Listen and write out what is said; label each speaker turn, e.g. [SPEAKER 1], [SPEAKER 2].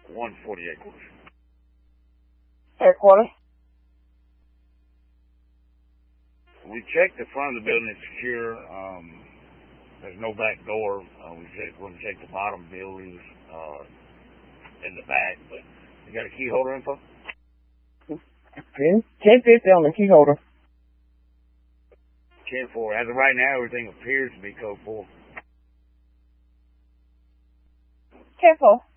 [SPEAKER 1] 148 quarters.
[SPEAKER 2] Headquarters.
[SPEAKER 1] We checked the front of the building, it's secure. There's no back door. We checked the bottom buildings in the back, but you got a key holder info?
[SPEAKER 2] 1050 on the key holder.
[SPEAKER 1] 10-4. As of right now, everything appears to be code 4.
[SPEAKER 2] 10-4.